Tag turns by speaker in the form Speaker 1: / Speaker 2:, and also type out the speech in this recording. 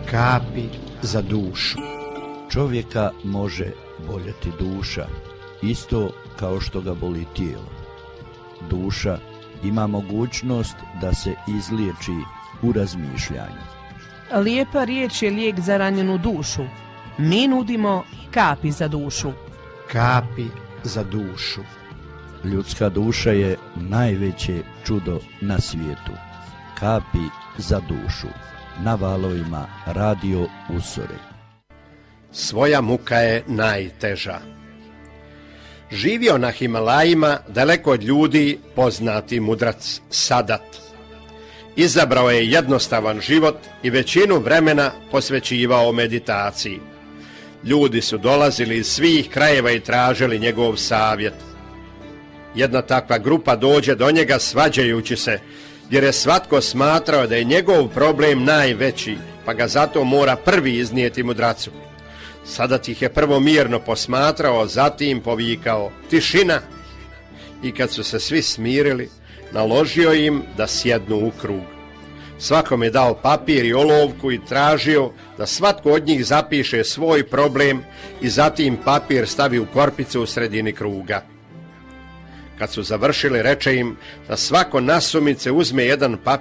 Speaker 1: Kapi za dušu.
Speaker 2: Čovjeka može boljeti duša, isto kao što ga boli tijelo. Duša ima mogućnost da se izliječi u razmišljanju.
Speaker 3: Lijepa riječ je lijek za ranjenu dušu. Mi nudimo kapi za dušu.
Speaker 1: Kapi za dušu.
Speaker 2: Ljudska duša je najveće čudo na svijetu. Kapi za dušu. Na valovima Radio Usore.
Speaker 4: Svoja muka je najteža. Živio na Himalajima, daleko od ljudi, poznati mudrac Sadat. Izabrao je jednostavan život i većinu vremena posvećivao meditaciji. Ljudi su dolazili iz svih krajeva i tražili njegov savjet. Jedna takva grupa dođe do njega svađajući se, jer je svatko smatrao da je njegov problem najveći, pa ga zato mora prvi iznijeti mudracu. Sadat ih je prvo mirno posmatrao, zatim povikao tišina, i kad su se svi smirili, naložio im da sjednu u krug. Svakom je dao papir i olovku i tražio da svatko od njih zapiše svoj problem i zatim papir stavi u korpicu u sredini kruga. Kad su završili, reče im da svako nasumice uzme jedan papir